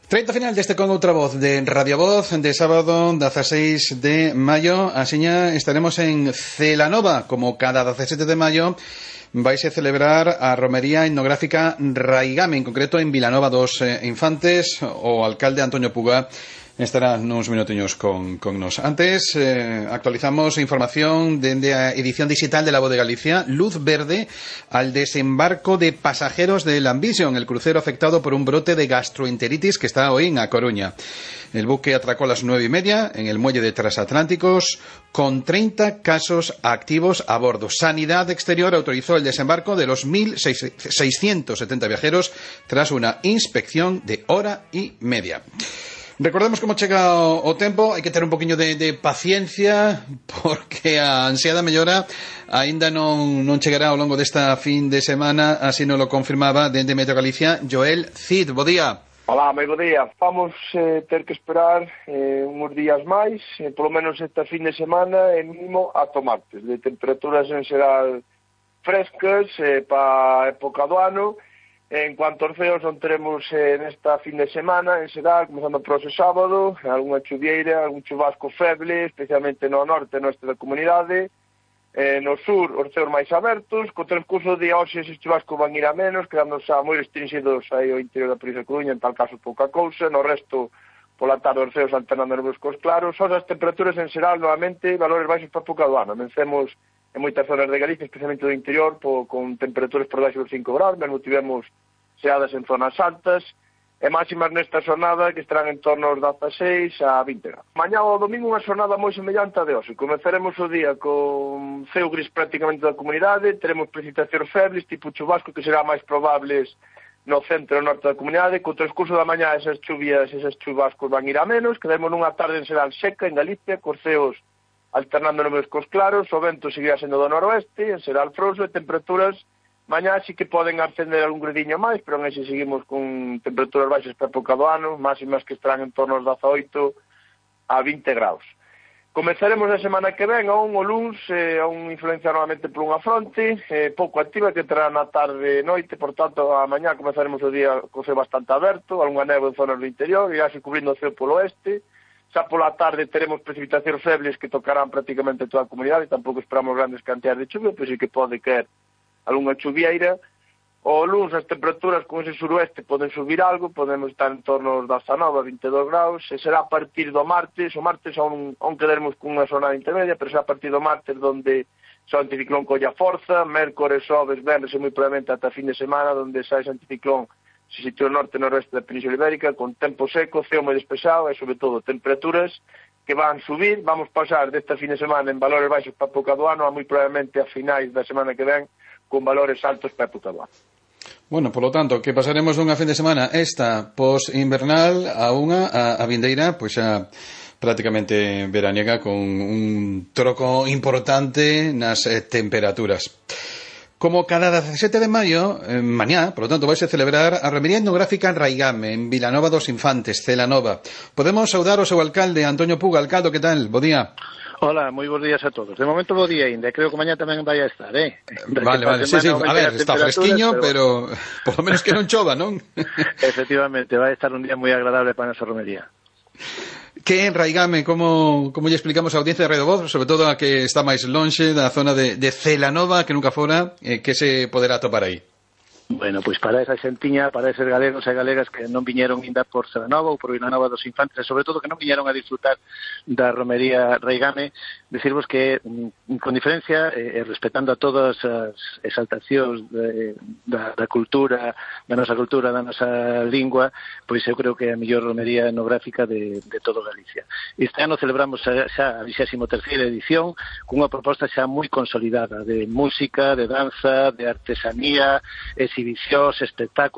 30 final deste con outra voz de Radio Voz de sábado 16 de maio. Asiña estaremos en Celanova, como cada 17 de maio vais a celebrar a romería etnográfica Raigame, en concreto en Vilanova dos Infantes. O alcalde Antonio Puga estará nuns minutiños con nos. Antes, actualizamos información de a edición digital de La Voz de Galicia. Luz verde al desembarco de pasajeros del Ambition, el crucero afectado por un brote de gastroenteritis que está hoy en A Coruña. El buque atracó a las 9:30 en el muelle de Transatlánticos con 30 casos activos a bordo. Sanidad Exterior autorizó el desembarco de los 1.670 viajeros tras una inspección de hora y media. Recordemos como chega o tempo, hai que ter un poquinho de paciencia, porque a ansiada mellora aínda non chegará ao longo desta fin de semana, así nos lo confirmaba dende Meteo Galicia Joel Cid. Bo día. Olá, moi bo día. Vamos ter que esperar uns días máis, polo menos esta fin de semana, en mínimo ata martes, de temperaturas en xeral frescas para a época do ano. En cuanto aos feos, non teremos nesta fin de semana, en xeral, comenzando por ese sábado, algunha chuvieira, algún chubasco feble, especialmente no norte noeste da comunidade. No sur, os ceos máis abertos, co transcurso de hoxe eses chubascos van ir a menos, quedando xa moi restringidos aí ao interior da provincia de Coruña, en tal caso pouca cousa. No resto, pola tarde, os ceos alternando nubes cos claros. Só as temperaturas en xeral, novamente, valores baixos para a época do ano. Vencemos en moitas zonas de Galicia, especialmente do interior, con temperaturas por baixo dos 5 graus, mesmo tivemos xeadas en zonas altas, e máximas nesta xornada que estarán en torno aos 16 a 20 graus. Mañá o domingo unha xornada moi semellante a de hoxe. Comezaremos o día con ceo gris prácticamente da comunidade, teremos precipitacións febles, tipo chubasco, que será máis probables no centro e no norte da comunidade. Co transcurso da mañá esas chuvias, esas chubascos van ir a menos, quedaremos nunha tarde en xeral seca en Galicia, cos ceos alternando nubes cos claros, o vento seguirá sendo do noroeste, en xeral frouxo, e temperaturas mañá sí que poden ascender algún gradiño máis, pero en ese seguimos con temperaturas baixas para a época do ano, máximas que estarán en torno aos 18 a 20 graus. Comezaremos a semana que ven, o luns, influencia novamente por unha fronte, pouco activa, que entrará na tarde e noite, por tanto, a mañá comezaremos o día co ceo bastante aberto, algunha néboa en zonas do interior, irá se cubrindo o ceo polo oeste. Xa pola tarde teremos precipitacións febles que tocarán prácticamente toda a comunidade, tampouco esperamos grandes cantidades de chuvia, pero sí que pode caer algunha chuvieira. O luns as temperaturas con ese suroeste poden subir algo, podemos estar en torno aos 19 a 22 graus, e será a partir do martes. O martes aún quedaremos con unha xornada intermedia, pero será a partir do martes donde xa o anticiclón colla forza, mércores, xoves, venres e moi probablemente ata fin de semana, donde xa ese anticiclón se sitúa no norte e no resto da Península Ibérica, con tempo seco, ceo moi despexado e, sobre todo, temperaturas que van subir. Vamos pasar desta fin de semana en valores baixos para a época do ano a moi probablemente a finais da semana que ven con valores altos para a época do ano. Bueno, por lo tanto, que pasaremos unha fin de semana esta post-invernal a vindeira, pois xa prácticamente veraniega, con un troco importante nas temperaturas. Como cada 17 de maio, mañá, por lo tanto, vais a celebrar a romería etnográfica Raigame en Vilanova dos Infantes, Celanova. Podemos saudar ao seu alcalde, Antonio Puga. Alcalde, que tal? Bo día. Hola, moi bons días a todos. De momento bo día ainda, creo que mañá tamén vai a estar, Vale, sí, a ver, está fresquiño, pero por lo menos que non chova, non? Efectivamente, vai a estar un día moi agradable para a nosa romería. Que en Raigame, como lle explicamos á audiencia de Radio Voz, sobre todo a que está máis lonxe da zona de Celanova, que nunca fora, que se poderá topar aí? Bueno, pois para esa xentiña, para eses galegos e galegas que non viñeron ainda por Celanova ou por Vilanova dos Infantes, sobre todo que non viñeron a disfrutar da romería Raigame, decirvos que, con diferencia, respetando a todas as exaltacións da cultura, da nosa lingua, pois eu creo que é a mellor romería etnográfica de todo Galicia. Este ano celebramos xa a 23ª edición cunha proposta xa moi consolidada de música, de danza, de artesanía, exhibicións, espectáculos,